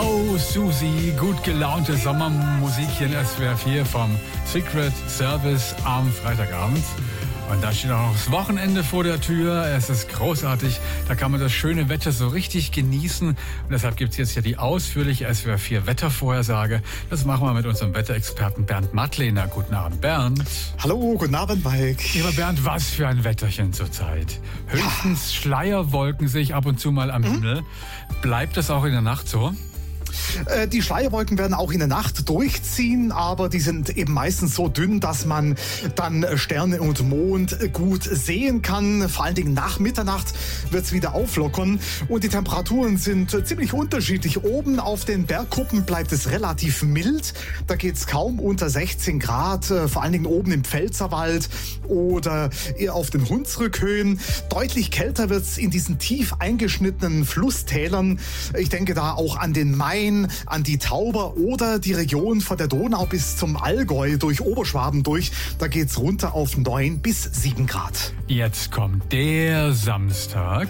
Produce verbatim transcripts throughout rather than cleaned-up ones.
Oh, Susi, gut gelaunte Sommermusik hier in S W R vier vom Secret Service am Freitagabend. Und da steht auch noch das Wochenende vor der Tür. Es ist großartig. Da kann man das schöne Wetter so richtig genießen. Und deshalb gibt es jetzt hier die ausführliche S W R vier Wettervorhersage. Das machen wir mit unserem Wetterexperten Bernd Mattlehner. Guten Abend, Bernd. Hallo, guten Abend, Mike. Lieber Bernd, was für ein Wetterchen zurzeit. Höchstens ja. Schleierwolken sehe ich ab und zu mal am mhm. Himmel. Bleibt das auch in der Nacht so? Die Schleierwolken werden auch in der Nacht durchziehen, aber die sind eben meistens so dünn, dass man dann Sterne und Mond gut sehen kann. Vor allen Dingen nach Mitternacht wird es wieder auflockern und die Temperaturen sind ziemlich unterschiedlich. Oben auf den Bergkuppen bleibt es relativ mild. Da geht es kaum unter sechzehn Grad, vor allen Dingen oben im Pfälzerwald oder auf den Hunsrückhöhen. Deutlich kälter wird es in diesen tief eingeschnittenen Flusstälern. Ich denke da auch an den Main, an die Tauber oder die Region von der Donau bis zum Allgäu durch Oberschwaben durch. Da geht's runter auf neun bis sieben Grad. Jetzt kommt der Samstag.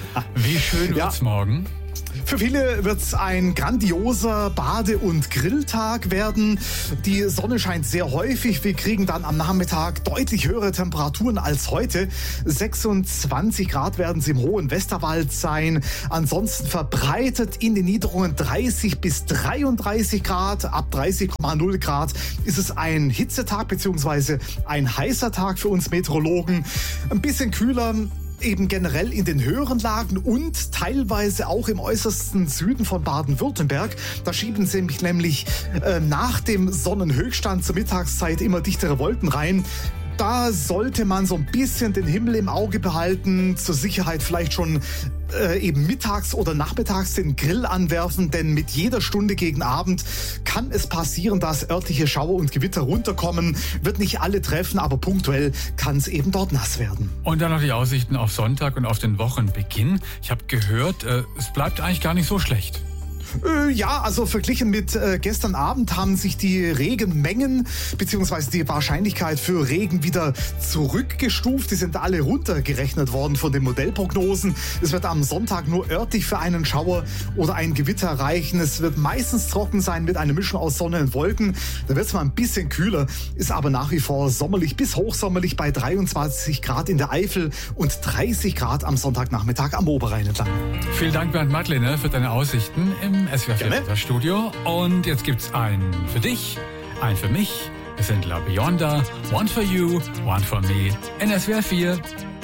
Wie schön wird's ja. morgen? Für viele wird es ein grandioser Bade- und Grilltag werden. Die Sonne scheint sehr häufig. Wir kriegen dann am Nachmittag deutlich höhere Temperaturen als heute. sechsundzwanzig Grad werden es im hohen Westerwald sein. Ansonsten verbreitet in den Niederungen dreißig bis dreiunddreißig Grad. Ab dreißig Komma null Grad ist es ein Hitzetag bzw. ein heißer Tag für uns Meteorologen. Ein bisschen kühler eben generell in den höheren Lagen und teilweise auch im äußersten Süden von Baden-Württemberg. Da schieben sie mich nämlich äh, nach dem Sonnenhöchststand zur Mittagszeit immer dichtere Wolken rein. Da sollte man so ein bisschen den Himmel im Auge behalten, zur Sicherheit vielleicht schon äh, eben mittags oder nachmittags den Grill anwerfen, denn mit jeder Stunde gegen Abend kann es passieren, dass örtliche Schauer und Gewitter runterkommen. Wird nicht alle treffen, aber punktuell kann es eben dort nass werden. Und dann noch die Aussichten auf Sonntag und auf den Wochenbeginn. Ich habe gehört, äh, es bleibt eigentlich gar nicht so schlecht. Äh, ja, also verglichen mit äh, gestern Abend haben sich die Regenmengen bzw. die Wahrscheinlichkeit für Regen wieder zurückgestuft. Die sind alle runtergerechnet worden von den Modellprognosen. Es wird am Sonntag nur örtlich für einen Schauer oder ein Gewitter reichen. Es wird meistens trocken sein mit einer Mischung aus Sonne und Wolken. Da wird es mal ein bisschen kühler, ist aber nach wie vor sommerlich bis hochsommerlich bei dreiundzwanzig Grad in der Eifel und dreißig Grad am Sonntagnachmittag am Oberrhein entlang. Vielen Dank, Bernd Mattlehner, für deine Aussichten im S W R vier Studio. Und jetzt gibt's einen für dich, einen für mich. Es sind La Bionda, One for You, One for Me in S W R vier.